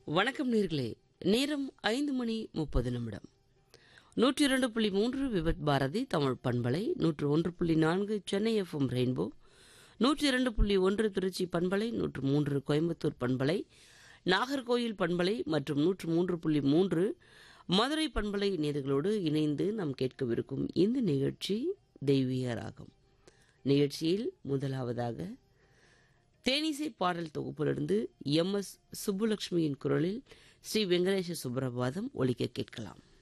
வணக்கம் நேர்களே. நேரம் 5:30 102.3 விபத் பாரதி தமிழ் பண்பலை, 101.4 சென்னை எஃப்எம் ரெயின்போ, 102.1 திருச்சி பண்பலை, 103 கோயம்புத்தூர் பண்பலை, நாகர்கோயில் பண்பலை மற்றும் 103.3 மதுரை பண்பலை நேர்களோடு இணைந்து நாம் கேட்கவிருக்கும் இந்த நிகழ்ச்சி தெய்வீக ராகம். நிகழ்ச்சியில் முதலாவதாக தேனிசை பாடல் தொகுப்பிலிருந்து எம்.எஸ். சுப்புலட்சுமியின் குரலில் ஸ்ரீ வெங்கடேச சுப்ரபாதம் ஒலிக்க கேட்கலாம்.